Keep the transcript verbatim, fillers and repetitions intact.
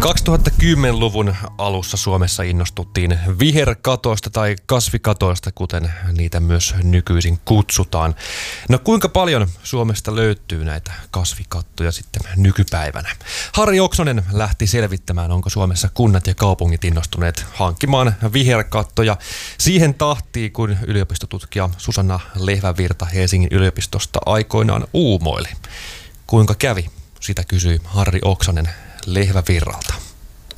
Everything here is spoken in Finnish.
kaksituhattakymmenluvun alussa Suomessa innostuttiin viherkatoista tai kasvikatoista, kuten niitä myös nykyisin kutsutaan. No kuinka paljon Suomesta löytyy näitä kasvikattoja sitten nykypäivänä? Harri Oksanen lähti selvittämään, onko Suomessa kunnat ja kaupungit innostuneet hankkimaan viherkattoja siihen tahtiin, kun yliopistotutkija Susanna Lehvävirta Helsingin yliopistosta aikoinaan uumoili. Kuinka kävi? Sitä kysyi Harri Oksanen Lehvävirralta.